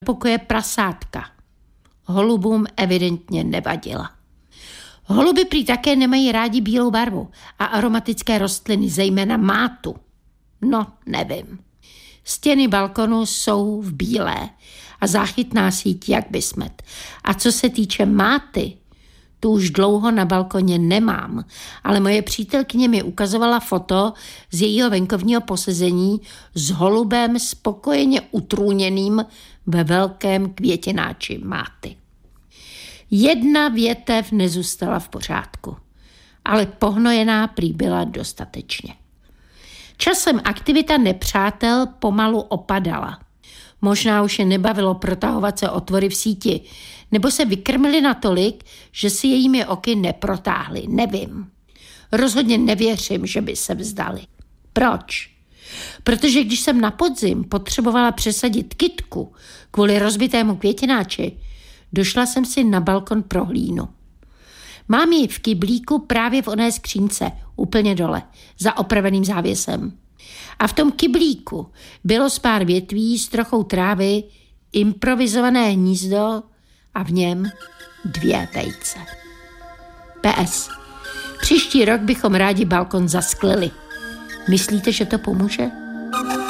pokoje prasátka. Holubům evidentně nevadila. Holuby prý také nemají rádi bílou barvu a aromatické rostliny, zejména mátu. No, nevím. Stěny balkonu jsou v bílé a záchytná síť jak bysmet. A co se týče máty, tu už dlouho na balkoně nemám, ale moje přítelkyně mi ukazovala foto z jejího venkovního posezení s holubem spokojeně utrůněným ve velkém květináči máty. Jedna větev nezůstala v pořádku, ale pohnojená prý byla dostatečně. Časem aktivita nepřátel pomalu opadala. Možná už je nebavilo protahovat se otvory v síti, nebo se vykrmili natolik, že si jejími oky neprotáhli, nevím. Rozhodně nevěřím, že by se vzdali. Proč? Protože když jsem na podzim potřebovala přesadit kytku kvůli rozbitému květináči, došla jsem si na balkon pro hlínu. Mám ji v kyblíku právě v oné skřínce, úplně dole, za opraveným závěsem. A v tom kyblíku bylo z pár větví s trochou trávy, improvizované hnízdo a v něm 2 vejce. PS. Příští rok bychom rádi balkon zasklili. Myslíte, že to pomůže?